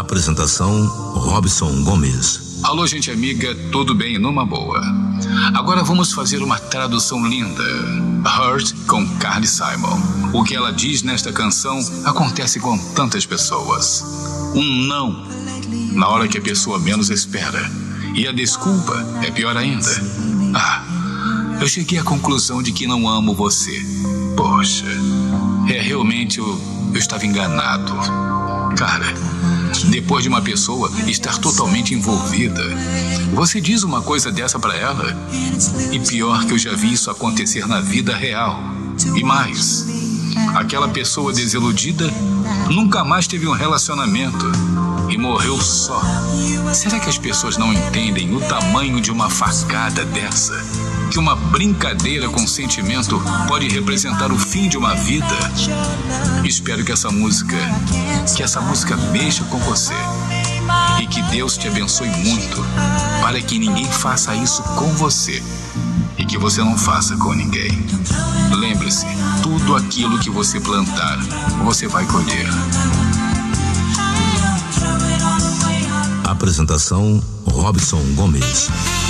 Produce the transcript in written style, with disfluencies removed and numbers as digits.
Apresentação Robson Gomes. Alô, gente amiga, tudo bem numa boa? Agora vamos fazer uma tradução linda. Hurt com Carly Simon. O que ela diz nesta canção acontece com tantas pessoas. Um não na hora que a pessoa menos espera. E a desculpa é pior ainda. Eu cheguei à conclusão de que não amo você. Poxa, realmente eu estava enganado. Cara, depois de uma pessoa estar totalmente envolvida, você diz uma coisa dessa pra ela? E pior que eu já vi isso acontecer na vida real. E mais, aquela pessoa desiludida nunca mais teve um relacionamento e morreu só. Será que as pessoas não entendem o tamanho de uma facada dessa? Que uma brincadeira com sentimento pode representar o fim de uma vida? Espero que essa música mexa com você. E que Deus te abençoe muito, para que ninguém faça isso com você e que você não faça com ninguém. Lembre-se, tudo aquilo que você plantar, você vai colher. Apresentação Robson Gomes.